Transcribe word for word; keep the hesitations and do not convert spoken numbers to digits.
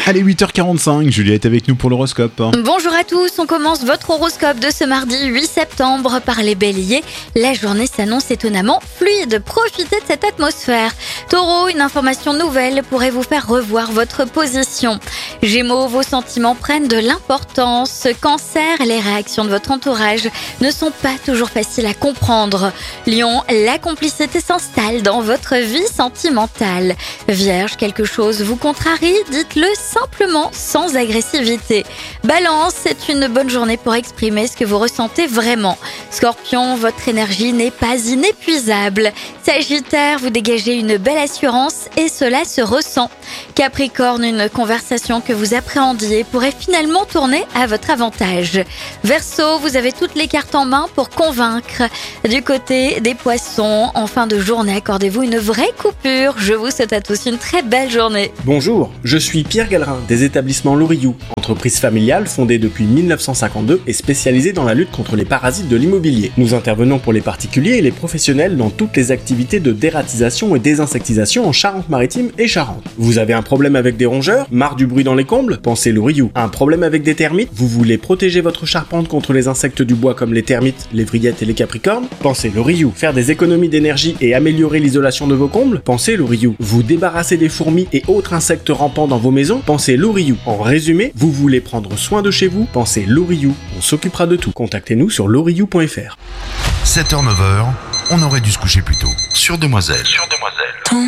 Allez, huit heures quarante-cinq, Julia est avec nous pour l'horoscope. Bonjour à tous, on commence votre horoscope de ce mardi huit septembre par les béliers. La journée s'annonce étonnamment fluide, profitez de cette atmosphère. Taureau, une information nouvelle pourrait vous faire revoir votre position. Gémeaux, vos sentiments prennent de l'importance. Cancer, les réactions de votre entourage ne sont pas toujours faciles à comprendre. Lion, la complicité s'installe dans votre vie sentimentale. Vierge, quelque chose vous contrarie, dites-le simplement, sans agressivité. Balance, c'est une bonne journée pour exprimer ce que vous ressentez vraiment. Scorpion, votre énergie n'est pas inépuisable. Sagittaire, vous dégagez une belle assurance et cela se ressent. Capricorne, une conversation que vous appréhendiez pourrait finalement tourner à votre avantage. Verseau, vous avez toutes les cartes en main pour convaincre. Du côté des poissons, en fin de journée, accordez-vous une vraie coupure. Je vous souhaite à tous une très belle journée. Bonjour, je suis Pierre Gallerin des établissements Loriou, entreprise familiale fondée depuis mille neuf cent cinquante-deux et spécialisée dans la lutte contre les parasites de l'immobilier. Nous intervenons pour les particuliers et les professionnels dans toutes les activités de dératisation et désinsectisation en Charente-Maritime et Charente. Vous avez un problème avec des rongeurs? Marre du bruit dans les combles? Pensez Loriou. Un problème avec des termites? Vous voulez protéger votre charpente contre les insectes du bois comme les termites, les vrillettes et les capricornes? Pensez Loriou. Faire des économies d'énergie et améliorer l'isolation de vos combles? Pensez Loriou. Vous débarrasser des fourmis et autres insectes rampants dans vos maisons? Pensez Loriou. En résumé, vous voulez prendre soin de chez vous? Pensez Loriou. On s'occupera de tout. Contactez-nous sur loriou point f r. sept heures neuf heures, on aurait dû se coucher plus tôt. Sur Demoiselle. Sur Demoiselle.